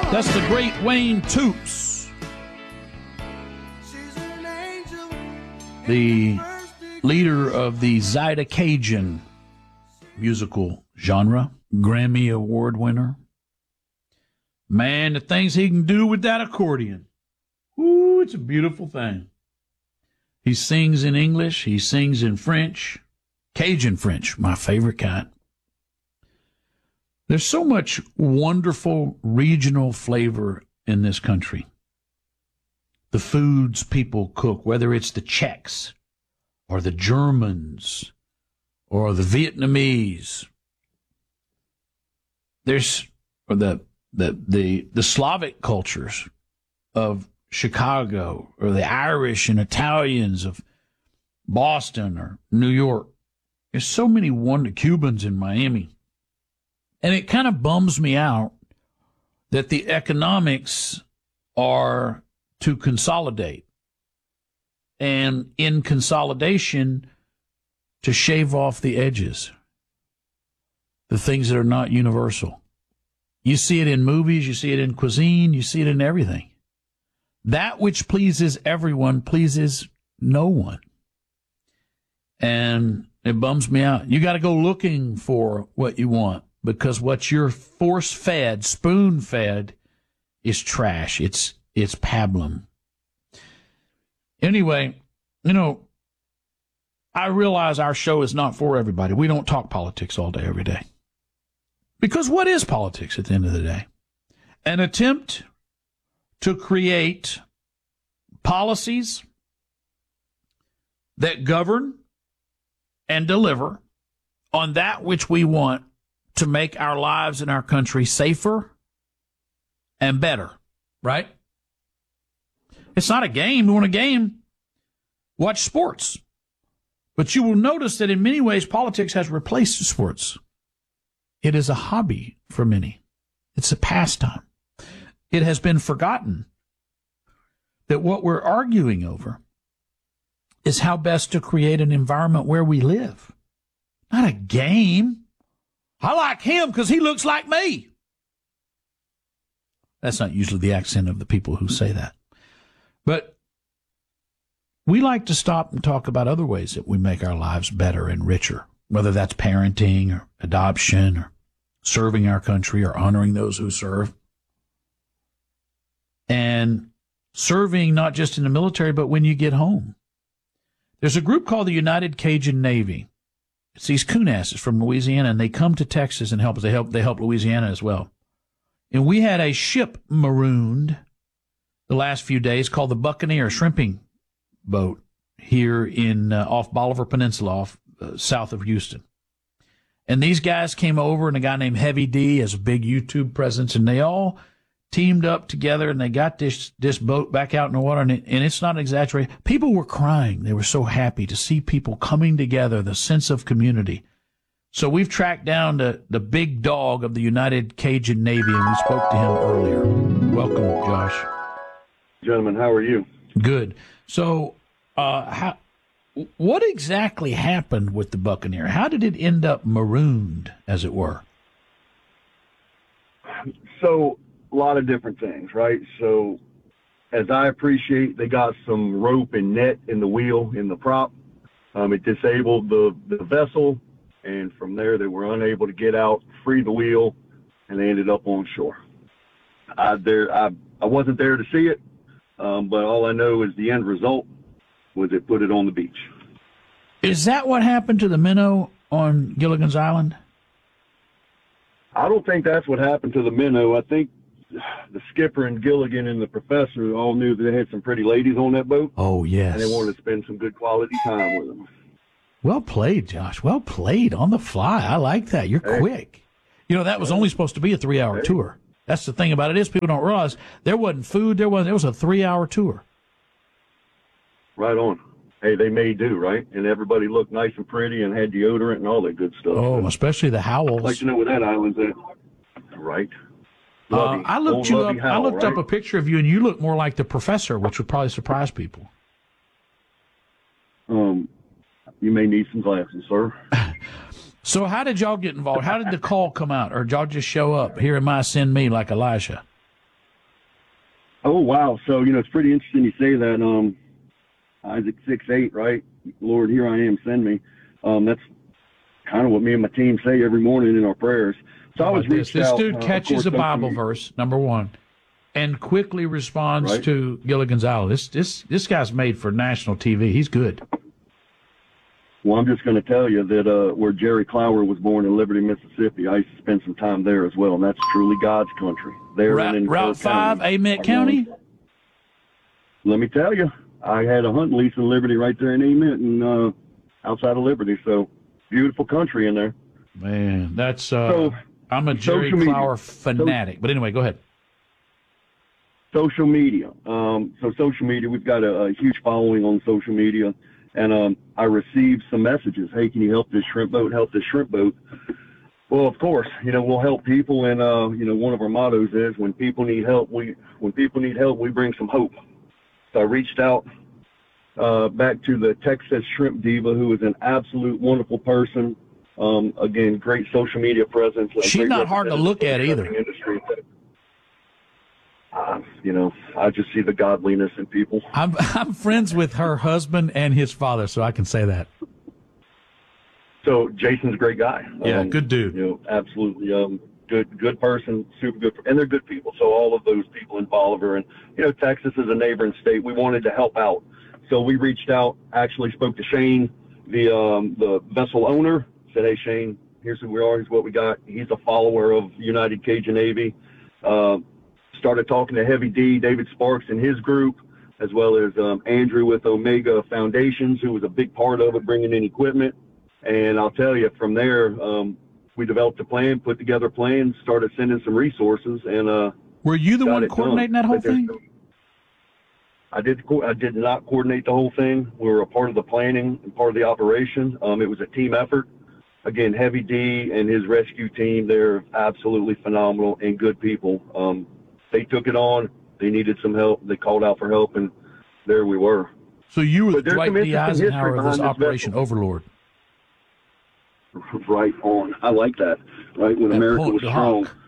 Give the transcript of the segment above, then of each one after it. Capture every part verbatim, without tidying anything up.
That's the great Wayne Toops, the leader of the Zydeco musical genre, Grammy Award winner. Man, the things he can do with that accordion. Ooh, it's a beautiful thing. He sings in English. He sings in French. Cajun French, my favorite kind. There's so much wonderful regional flavor in this country. The foods people cook, whether it's the Czechs or the Germans or the Vietnamese. There's or the the the the Slavic cultures of Chicago, or the Irish and Italians of Boston or New York. There's so many wonder Cubans in Miami. And it kind of bums me out that the economics are to consolidate. And in consolidation, to shave off the edges, the things that are not universal. You see it in movies, you see it in cuisine, you see it in everything. That which pleases everyone pleases no one. And it bums me out. You got to go looking for what you want, because what you're force-fed, spoon-fed, is trash. It's it's pablum. Anyway, you know, I realize our show is not for everybody. We don't talk politics all day, every day. Because what is politics at the end of the day? An attempt to create policies that govern and deliver on that which we want to make our lives in our country safer and better, right? It's not a game. You want a game? Watch sports. But you will notice that in many ways, politics has replaced sports. It is a hobby for many. It's a pastime. It has been forgotten that what we're arguing over is how best to create an environment where we live. Not a game. I like him because he looks like me. That's not usually the accent of the people who say that. But we like to stop and talk about other ways that we make our lives better and richer, whether that's parenting or adoption or serving our country or honoring those who serve. And serving not just in the military, but when you get home. There's a group called the United Cajun Navy. It's these coonasses from Louisiana, and they come to Texas and help us. They help, they help Louisiana as well. And we had a ship marooned the last few days called the Buccaneer, a shrimping boat here in uh, off Bolivar Peninsula, off uh, south of Houston. And these guys came over, and a guy named Heavy D has a big YouTube presence, and they all teamed up together, and they got this this boat back out in the water, and, it, and it's not exaggerated. People were crying. They were so happy to see people coming together, the sense of community. So we've tracked down the, the big dog of the United Cajun Navy, and we spoke to him earlier. Welcome, Josh. Gentlemen, how are you? Good. So uh, how, what exactly happened with the Buccaneer? How did it end up marooned, as it were? So a lot of different things, right? So as I appreciate, they got some rope and net in the wheel, in the prop. Um, it disabled the, the vessel, and from there they were unable to get out, free the wheel, and they ended up on shore. I, there, I, I wasn't there to see it, um, but all I know is the end result was it put it on the beach. Is that what happened to the minnow on Gilligan's Island? I don't think that's what happened to the minnow. I think the skipper and Gilligan and the professor all knew that they had some pretty ladies on that boat. Oh, yes. And they wanted to spend some good quality time with them. Well played, Josh. Well played on the fly. I like that. You're hey. quick. You know, that was only supposed to be a three-hour hey. tour. That's the thing about it is people don't realize there wasn't food. There was, it was a three-hour tour. Right on. Hey, they may do, right? And everybody looked nice and pretty and had deodorant and all that good stuff. Oh, so, especially the Howells. I'd like to know where that island's at. Right. Uh, I looked you up. Howell, I looked right? up a picture of you, and you look more like the professor, which would probably surprise people. Um, you may need some glasses, sir. So, how did y'all get involved? How did the call come out, or did y'all just show up? Here am I, send me, like Elijah. Oh, wow. So, you know, it's pretty interesting you say that. Um, Isaac six eight, right? Lord, here I am, send me. Um, that's kind of what me and my team say every morning in our prayers. So I was this. reached This out. dude uh, catches course, a Bible social- verse, number one, and quickly responds Right. to Gilligan's Island. This this this guy's made for national T V. He's good. Well, I'm just going to tell you that uh, where Jerry Clower was born in Liberty, Mississippi, I used to spend some time there as well, and that's truly God's country. There Route, in Route Kirk five, County. Amite County. Let me tell you, I had a hunting lease in Liberty right there in Amite and uh, outside of Liberty. So beautiful country in there. Man, that's uh, So, I'm a Jerry social media. Clower fanatic. But anyway, go ahead. Social media. Um, so social media, we've got a, a huge following on social media. And um, I received some messages. Hey, can you help this shrimp boat? Help this shrimp boat. Well, of course, you know, we'll help people. And, uh, you know, one of our mottos is when people need help, we, when people need help, we bring some hope. So I reached out uh, back to the Texas Shrimp Diva, who is an absolute wonderful person. Um, again, great social media presence. She's great not hard to look at either. Industry. Uh, you know, I just see the godliness in people. I'm I'm friends with her husband and his father, so I can say that. So Jason's a great guy. Yeah, um, good dude. You know, absolutely um, good, good person, super good, and they're good people. So all of those people in Bolivar, and you know, Texas is a neighboring state. We wanted to help out, so we reached out. Actually, spoke to Shane, the um, the vessel owner. Said, "Hey, Shane, here's who we are. Here's what we got." He's a follower of United Cajun Navy. Uh, started talking to Heavy D, David Sparks, and his group, as well as um, Andrew with Omega Foundations, who was a big part of it, bringing in equipment. And I'll tell you, from there, um, we developed a plan, put together a plan, started sending some resources, and uh, were you the got one it coordinating done. that whole But there's thing? some- I did. co- I did not coordinate the whole thing. We were a part of the planning and part of the operation. Um, it was a team effort. Again, Heavy D and his rescue team, they're absolutely phenomenal and good people. Um, they took it on. They needed some help. They called out for help, and there we were. So you were But there's Dwight some D. interesting history Eisenhower of this behind this Operation vessel. Overlord. Right on. I like that. Right when At America Point was du strong. Hoc.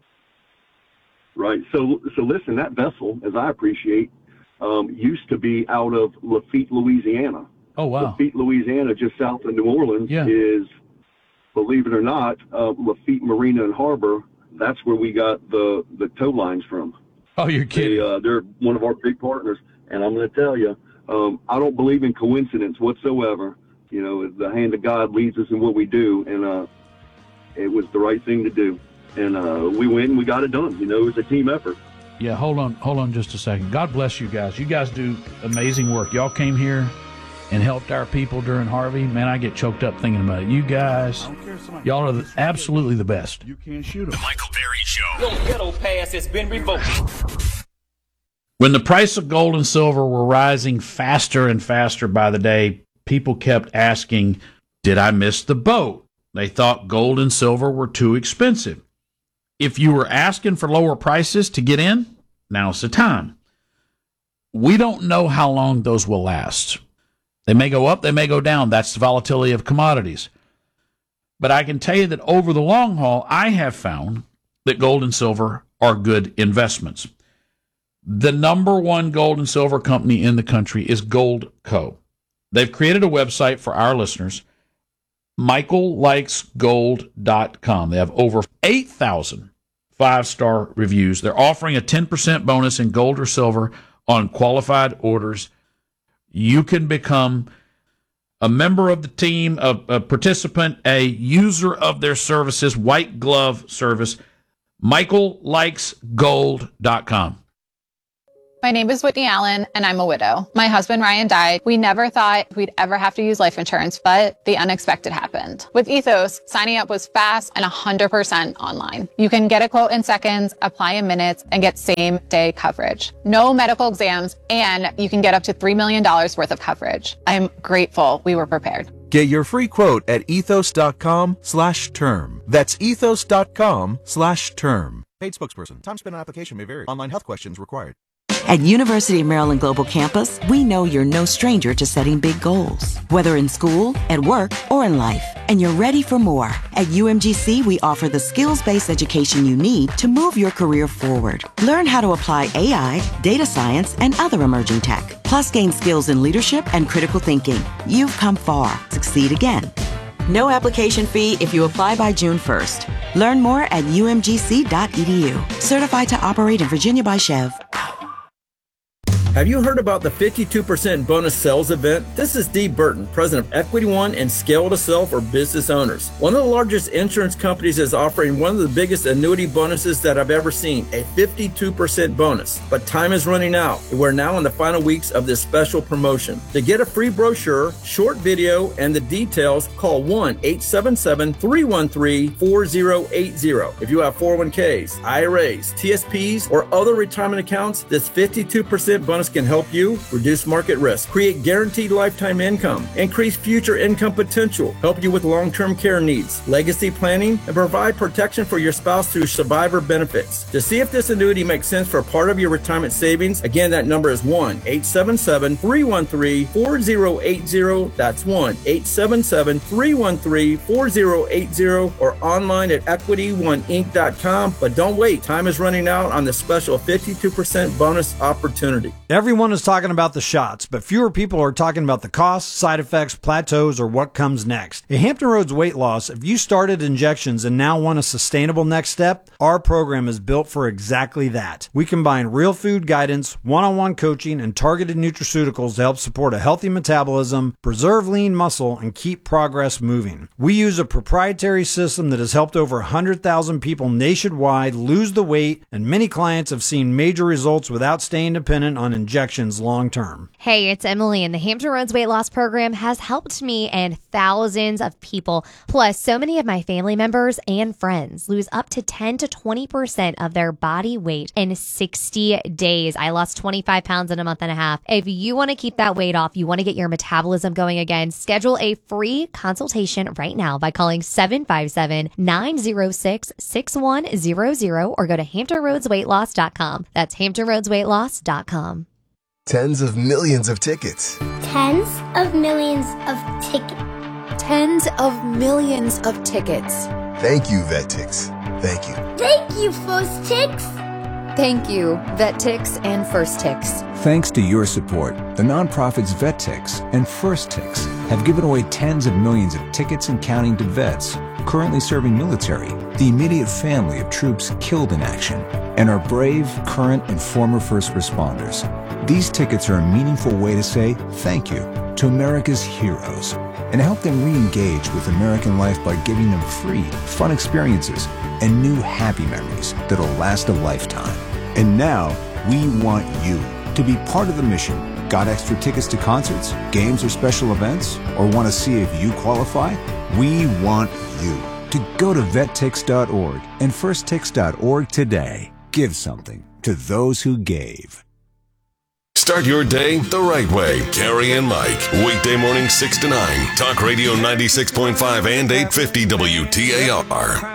Right. So, so listen. That vessel, as I appreciate, um, used to be out of Lafitte, Louisiana. Oh wow. Lafitte, Louisiana, just south of New Orleans, Yeah. is, believe it or not, uh, Lafitte Marina and Harbor. That's where we got the the tow lines from. Oh, you're They, kidding. uh, they're one of our big partners, and I'm going to tell you, um, I don't believe in coincidence whatsoever. You know, the hand of God leads us in what we do, and uh, it was the right thing to do. And uh, we went and we got it done. You know, it was a team effort. Yeah, hold on, hold on just a second. God bless you guys. You guys do amazing work. Y'all came here and helped our people during Harvey. Man, I get choked up thinking about it. You guys, y'all are the, absolutely the best. You can't shoot The them. Michael Berry Show. Your ghetto pass has been revoked. When the price of gold and silver were rising faster and faster by the day, people kept asking, did I miss the boat? They thought gold and silver were too expensive. If you were asking for lower prices to get in, now's the time. We don't know how long those will last. They may go up, they may go down. That's the volatility of commodities. But I can tell you that over the long haul, I have found that gold and silver are good investments. The number one gold and silver company in the country is Goldco. They've created a website for our listeners, michael likes gold dot com. They have over eight thousand five-star reviews. They're offering a ten percent bonus in gold or silver on qualified orders. You can become a member of the team, a, a participant, a user of their services, white glove service, michael likes gold dot com. My name is Whitney Allen, and I'm a widow. My husband, Ryan, died. We never thought we'd ever have to use life insurance, but the unexpected happened. With Ethos, signing up was fast and one hundred percent online. You can get a quote in seconds, apply in minutes, and get same-day coverage. No medical exams, and you can get up to three million dollars worth of coverage. I'm grateful we were prepared. Get your free quote at ethos.com slash term. That's ethos.com slash term. Paid spokesperson. Time spent on application may vary. Online health questions required. At University of Maryland Global Campus, we know you're no stranger to setting big goals, whether in school, at work, or in life, and you're ready for more. At U M G C, we offer the skills-based education you need to move your career forward. Learn how to apply A I, data science, and other emerging tech, plus gain skills in leadership and critical thinking. You've come far. Succeed again. No application fee if you apply by June first. Learn more at U M G C dot E D U. Certified to operate in Virginia by Chev. Have you heard about the fifty-two percent bonus sales event? This is Steve Burton, president of Equity One and Scale to Sell for business owners. One of the largest insurance companies is offering one of the biggest annuity bonuses that I've ever seen, a fifty-two percent bonus. But time is running out. We're now in the final weeks of this special promotion. To get a free brochure, short video, and the details, call one eight seven seven, three one three, four zero eight zero. If you have four oh one k's, I R As, T S Ps, or other retirement accounts, this fifty-two percent bonus can help you reduce market risk, create guaranteed lifetime income, increase future income potential, help you with long-term care needs, legacy planning, and provide protection for your spouse through survivor benefits. To see if this annuity makes sense for part of your retirement savings, again, that number is one eight seven seven, three one three, four zero eight zero. That's one eight seven seven, three one three, four zero eight zero, or online at equity one inc dot com. But don't wait. Time is running out on the special fifty-two percent bonus opportunity. Everyone is talking about the shots, but fewer people are talking about the costs, side effects, plateaus, or what comes next. At Hampton Roads Weight Loss, if you started injections and now want a sustainable next step, our program is built for exactly that. We combine real food guidance, one-on-one coaching, and targeted nutraceuticals to help support a healthy metabolism, preserve lean muscle, and keep progress moving. We use a proprietary system that has helped over one hundred thousand people nationwide lose the weight, and many clients have seen major results without staying dependent on injections long term. Hey, it's Emily, and the Hampton Roads Weight Loss Program has helped me and thousands of people. Plus, so many of my family members and friends lose up to ten to twenty percent of their body weight in sixty days. I lost twenty-five pounds in a month and a half. If you want to keep that weight off, you want to get your metabolism going again, schedule a free consultation right now by calling seven five seven, nine zero six, six one zero zero or go to hampton roads weight loss dot com. That's hampton roads weight loss dot com. Tens of millions of tickets. Tens of millions of tickets. Tens of millions of tickets. Thank you, VetTix. Thank you. Thank you, First Tix. Thank you, VetTix and First Tix. Thanks to your support, the nonprofits VetTix and First Tix have given away tens of millions of tickets and counting to vets currently serving military, the immediate family of troops killed in action, and our brave, current, and former first responders. These tickets are a meaningful way to say thank you to America's heroes and help them re-engage with American life by giving them free, fun experiences and new happy memories that'll last a lifetime. And now, we want you to be part of the mission. Got extra tickets to concerts, games, or special events? Or want to see if you qualify? We want you to go to vet tix dot org and first tix dot org today. Give something to those who gave. Start your day the right way. Carrie and Mike. Weekday morning six to nine. Talk Radio ninety-six point five and eight fifty W T A R.